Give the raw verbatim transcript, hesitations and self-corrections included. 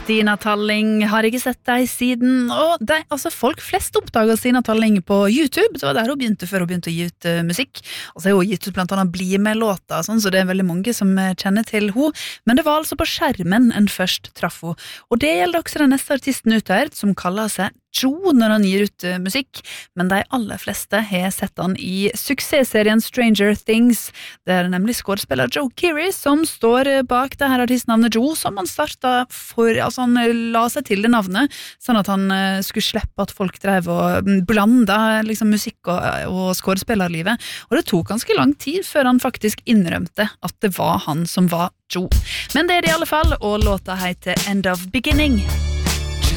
Stina Talling har ikke sett deg siden, og de, altså folk flest oppdager Stina Talling på YouTube. Det var der hun begynte før hun begynte å gi ut uh, musikk, og så har hun gitt ut blant annet Bli med låta, sånn, så det er veldig mange som uh, kjenner til henne. Men det var altså på skjermen en først traff henne, og det gjelder også den neste artisten ut her, som kaller seg Joe når han gir ut uh, musikk, men de aller fleste har sett han i suksessserien Stranger Things. Det er nemlig skuespiller Joe Keery som står uh, bak det her artistnavnet Joe, som han startet for, altså han uh, la seg til det navnet, sånn at han uh, skulle slippe at folk drev og blanda liksom, musikk og, og skuespillerlivet, og det tok ganske lang tid før han faktisk innrømte at det var han som var Joe. Men det er det i alle fall, og låta heter End of Beginning.